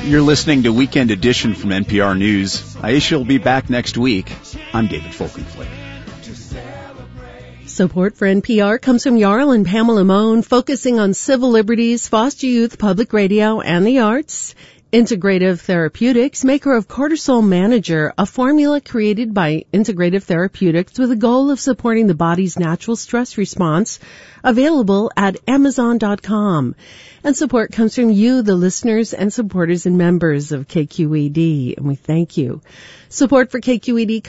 You're listening to Weekend Edition from NPR News. Aisha will be back next week. I'm David Folkenflik. Support for NPR comes from Jarl and Pamela Mohn, focusing on civil liberties, foster youth, public radio, and the arts. Integrative Therapeutics, maker of Cortisol Manager, a formula created by Integrative Therapeutics with the goal of supporting the body's natural stress response, available at Amazon.com. And support comes from you, the listeners and supporters and members of KQED, and we thank you. Support for KQED